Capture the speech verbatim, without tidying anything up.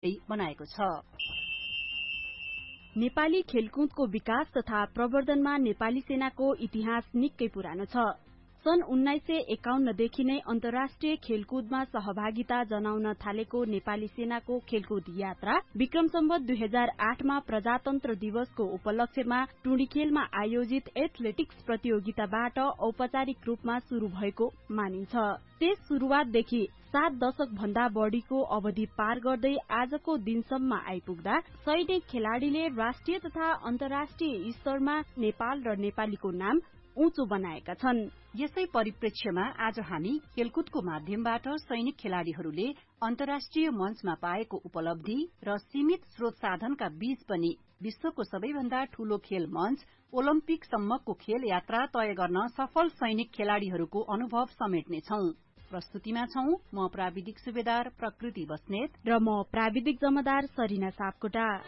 बनाएको छ। नेपाली खेलकुदको विकास तथा प्रवर्धनमा नेपाली सेनाको इतिहास निकै पुरानो छ। सन् उन्नाइस सय एकाउन्न देखि नै अन्तर्राष्ट्रिय खेलकुदमा सहभागिता जनाउन थालेको नेपाली सेनाको खेलकुद यात्रा विक्रम सम्वत दुई हजार आठमा प्रजातन्त्र दिवसको उपलक्ष्यमा टुँडिखेलमा आयोजित एथलेटिक्स प्रतियोगिताबाट औपचारिक रूपमा शुरू भएको मानिन्छ। त्यस शुरूआतदेखि सात दशक भन्दा बढ़ीको अवधि पार गर्दै आजको दिनसम्म आइपुग्दा सैनिक खेलाड़ीले राष्ट्रिय तथा अन्तर्राष्ट्रिय स्तरमा नेपाल र नेपालीको नाम उँचो बनाएका छन्। यसै परिप्रेक्ष्यमा आज हामी खेलकुदको माध्यमबाट सैनिक खेलाड़ीहरूले अन्तर्राष्ट्रिय मञ्चमा पाएको उपलब्धि र सीमित स्रोत साधनका बीच पनि विश्वको सबैभन्दा ठूलो खेल मञ्च ओलम्पिक सम्मको खेल यात्रा तय गर्न सफल सैनिक खेलाड़ीहरूको अनुभव समेट्नेछौं। प्रस्तुतिमा छौं म प्राविधिक सुबेदार प्रकृति बस्नेत र म प्राविधिक जमादार सरिना सापकोटा।